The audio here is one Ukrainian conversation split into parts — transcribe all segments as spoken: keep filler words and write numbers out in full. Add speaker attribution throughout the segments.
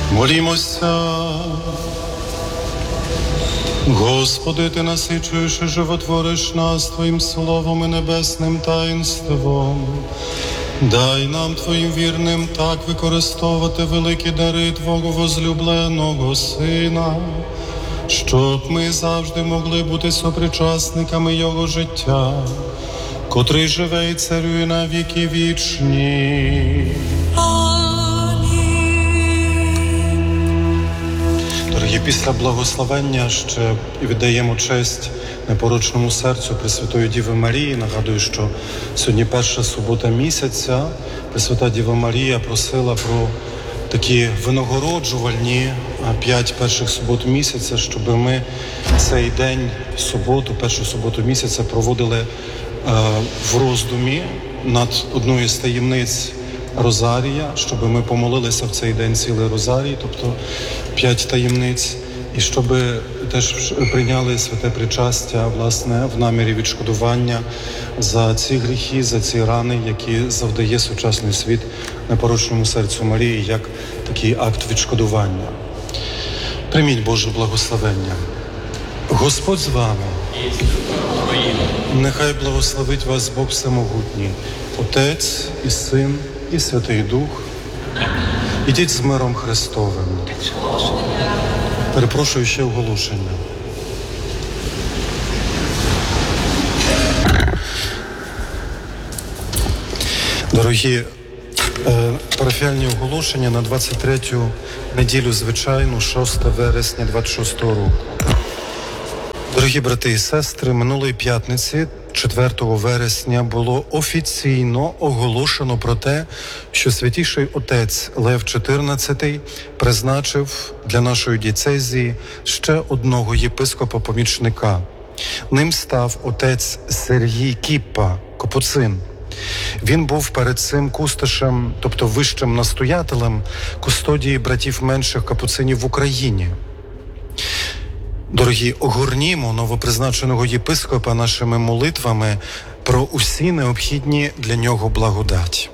Speaker 1: Молімося. Господи, Ти насичуєш і животвориш нас Твоїм словом і небесним таїнством. Дай нам, Твоїм вірним, так використовувати великі дари Твого возлюбленого Сина, щоб ми завжди могли бути сопричасниками Його життя, котрий живе і царює на віки вічні. Дорогі, після благословення ще віддаємо честь непорочному серцю Пресвятої Діви Марії. Нагадую, що сьогодні перша субота місяця. Пресвята Діва Марія просила про такі винагороджувальні п'ять перших субот місяця, щоб ми цей день, суботу, першу суботу місяця проводили е, в роздумі над одною з таємниць Розарія, щоб ми помолилися в цей день цілий Розарій, тобто п'ять таємниць, і щоб теж прийняли святе причастя, власне, в намірі відшкодування за ці гріхи, за ці рани, які завдає сучасний світ непорочному серцю Марії, як такий акт відшкодування. Прийміть Боже благословення. Господь з вами. Нехай благословить вас Бог Всемогутній, Отець і Син і Святий Дух. Ідіть з миром Христовим. Перепрошую, ще оголошення. Дорогі, е, парафіальні оголошення на двадцять третю неділю, звичайну, шостого вересня двадцять шостого року. Дорогі брати і сестри, минулої п'ятниці, четвертого вересня, було офіційно оголошено про те, що Святіший Отець Лев чотирнадцятий призначив для нашої дієцезії ще одного єпископа-помічника. Ним став отець Сергій Кіппа, Капуцин. Він був перед цим кустишем, тобто вищим настоятелем кустодії братів менших капуцинів в Україні. Дорогі, огорнімо новопризначеного єпископа нашими молитвами про усі необхідні для нього благодать.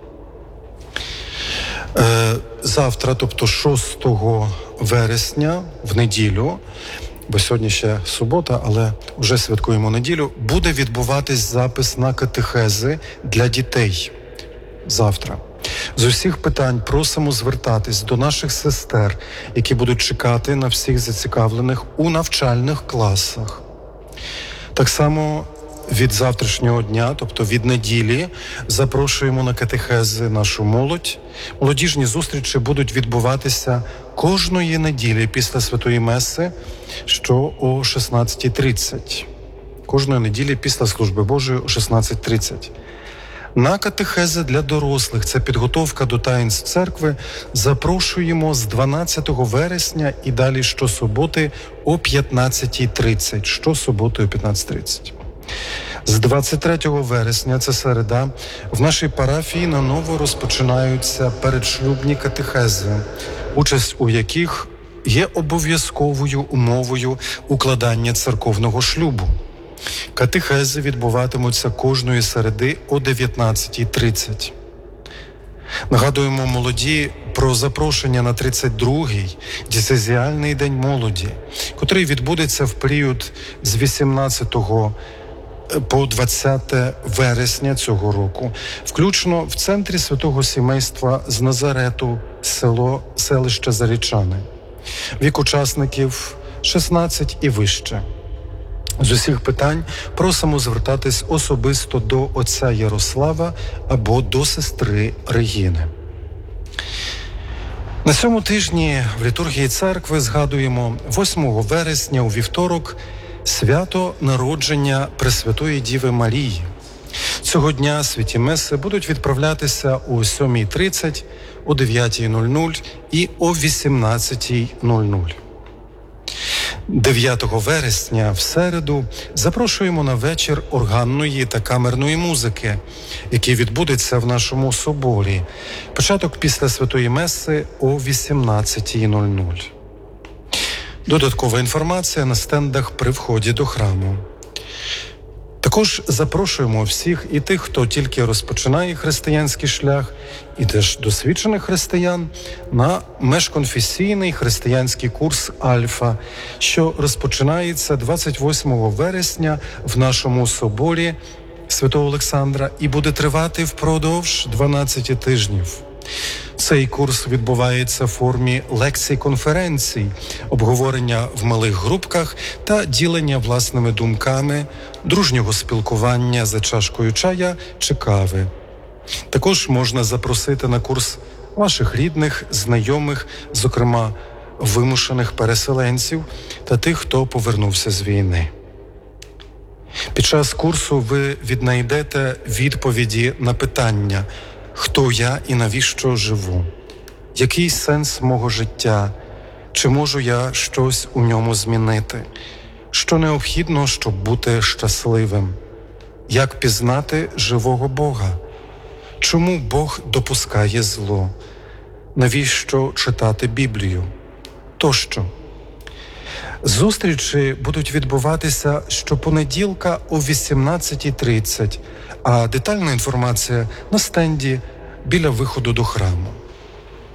Speaker 1: Е, завтра, тобто шостого вересня, в неділю, бо сьогодні ще субота, але вже святкуємо неділю, буде відбуватись запис на катехези для дітей. Завтра. З усіх питань просимо звертатись до наших сестер, які будуть чекати на всіх зацікавлених у навчальних класах. Так само від завтрашнього дня, тобто від неділі, запрошуємо на катехези нашу молодь. Молодіжні зустрічі будуть відбуватися кожної неділі після Святої Меси, що о шістнадцятій тридцять. Кожної неділі після служби Божої о шістнадцятій тридцять. На катехези для дорослих, це підготовка до таїнств церкви, запрошуємо з дванадцятого вересня і далі щосуботи о п'ятнадцятій тридцять. Щосуботи о п'ятнадцятій тридцять. З двадцять третього вересня, це середа, в нашій парафії наново розпочинаються передшлюбні катехези, участь у яких є обов'язковою умовою укладання церковного шлюбу. Катехези відбуватимуться кожної середи о дев'ятнадцятій тридцять. Нагадуємо молоді про запрошення на тридцять другий дієцезіальний день молоді, котрий відбудеться в період з вісімнадцятого по двадцяте вересня цього року, включно в центрі Святого Сімейства з Назарету, село, селище Зарічани. Вік учасників шістнадцять і вище. З усіх питань просимо звертатись особисто до отця Ярослава або до сестри Регіни. На цьому тижні в літургії церкви згадуємо восьмого вересня у вівторок свято народження Пресвятої Діви Марії. Цього дня святі меси будуть відправлятися о сьомій тридцять, о дев'ятій нуль нуль і о вісімнадцятій нуль нуль. дев'ятого вересня в середу запрошуємо на вечір органної та камерної музики, який відбудеться в нашому соборі. Початок після Святої Меси о вісімнадцятій нуль нуль. Додаткова інформація на стендах при вході до храму. Також запрошуємо всіх і тих, хто тільки розпочинає християнський шлях, і теж досвідчених християн на межконфесійний християнський курс «Альфа», що розпочинається двадцять восьмого вересня в нашому соборі Святого Олександра і буде тривати впродовж дванадцяти тижнів. Цей курс відбувається в формі лекцій-конференцій, обговорення в малих групках та ділення власними думками, дружнього спілкування за чашкою чая чи кави. Також можна запросити на курс ваших рідних, знайомих, зокрема вимушених переселенців та тих, хто повернувся з війни. Під час курсу ви віднайдете відповіді на питання: хто я і навіщо живу? Який сенс мого життя? Чи можу я щось у ньому змінити? Що необхідно, щоб бути щасливим? Як пізнати живого Бога? Чому Бог допускає зло? Навіщо читати Біблію? Тощо. Зустрічі будуть відбуватися щопонеділка о вісімнадцятій тридцять, а детальна інформація на стенді біля виходу до храму.